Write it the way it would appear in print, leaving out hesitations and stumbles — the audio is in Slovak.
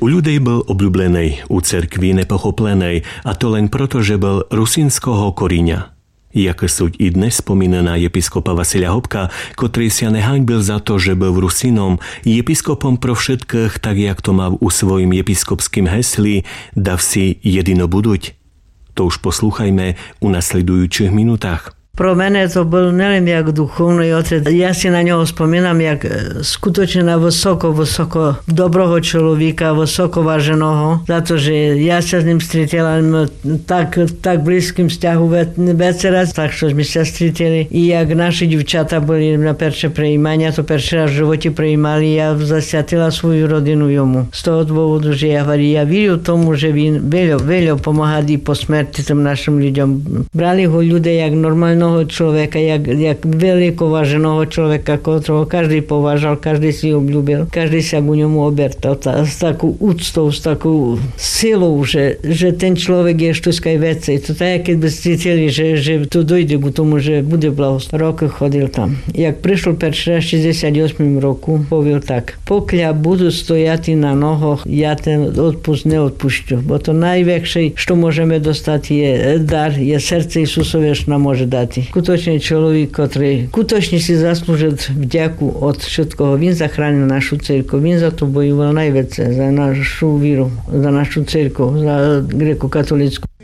U ľudí bol obľúbený, u cerkví nepochopený, a to len proto, že bol rusínskoho koríňa. Jak sú i dnes spomína na episkopa Vasilia Hopka, ktorý sa nehanbil za to, že bol Rusínom, episkopom pro všetkých, tak jak to má u svojim episkopským hesli Dav si jedino buduť. To už poslúchajme u nasledujúcich minútach. Pro mene to bol neviem jak duchovný otec. Ja si na neho spomínam jak skutočne na vysoko dobroho človeka, vysoko váženého, za to, že ja sa s ním stretila tak blízkym vzťahu veceraz, tak čo sme sa stretili. I jak naši divčata boli na perše prejímania, to perše raz v živote prejímali, ja zasiatila svoju rodinu jomu. Z toho dôvodu, že ja verím tomu, že vy veľa pomáhali po smrti tým našim ľuďom. Brali ho ľudia jak normálno človeka, jak veľko váženého človeka, ktorého každý povážal, každý si obľúbil, každý sa ku ňomu obertal s takou úctou, s takou silou, že ten človek je štuskaj veci. To tak, keď by cítili, že to dojde k tomu, že bude blahost. Roky chodil tam. Jak prišiel per 68 roku, povedal tak: pokiaľ budú stojati na nohoch, ja ten odpust neodpúšťu. Bo to najväčšie, čo môžeme dostať, je dar, je srdce Isusové, čo nám môže dať. Skutočne človek, ktorý skutočne si zaslúžil vďaku od všetkoho. Він zachránil našu cerkev. Він za to bojoval najviac, za našu víru, za našu cerkev, za gréko-katolickú.